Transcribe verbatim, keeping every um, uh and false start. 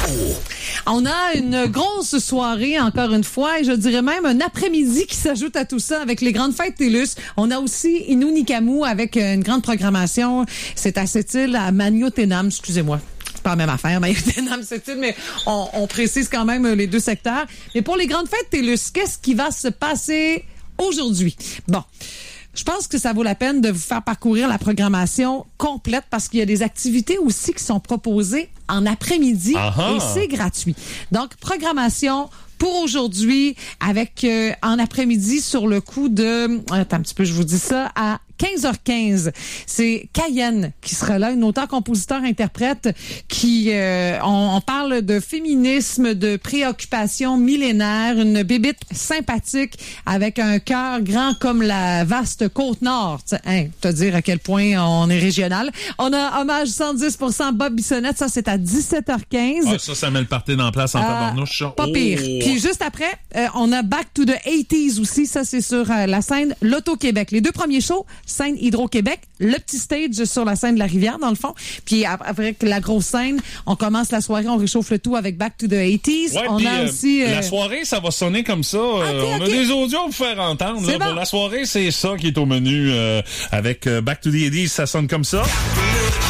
On a une grosse soirée, encore une fois, et je dirais même un après-midi qui s'ajoute à tout ça avec les grandes fêtes TELUS. On a aussi Inunikamu avec une grande programmation. C'est à cette île, à Maniotenam, excusez-moi. Pas la même affaire, Maniotenam, cette île, mais on, on précise quand même les deux secteurs. Mais pour les grandes fêtes TELUS, qu'est-ce qui va se passer aujourd'hui? Bon. Je pense que ça vaut la peine de vous faire parcourir la programmation complète parce qu'il y a des activités aussi qui sont proposées en après-midi Aha. et c'est gratuit. Donc, programmation pour aujourd'hui avec euh, en après-midi sur le coup de... Attends un petit peu, je vous dis ça, à quinze heures quinze. C'est Cayenne qui sera là, une auteure, compositeur, interprète qui, euh, on, on parle de féminisme, de préoccupation millénaire, une bébite sympathique avec un cœur grand comme la vaste Côte-Nord. Hein, te dire à quel point on est régional. On a hommage cent dix pour cent Bob Bissonnette, ça c'est à dix-sept heures quinze. Ah, ça, ça met le party dans la place en Euh, tabarnouche. ça. Pas Oh. pire. Puis juste après, euh, on a Back to the eighties aussi. Ça, c'est sur euh, la scène L'Auto-Québec. Les deux premiers shows, scène Hydro-Québec, le petit stage sur la scène de la Rivière, dans le fond. Puis après la grosse scène, on commence la soirée, on réchauffe le tout avec Back to the eighties. Ouais, on puis, a euh, aussi... euh, la soirée, ça va sonner comme ça. Euh, ok, on a ok. des audios pour faire entendre. Là. C'est bon. Pour la soirée, c'est ça qui est au menu. Euh, avec euh, Back to the eighties, ça sonne comme ça.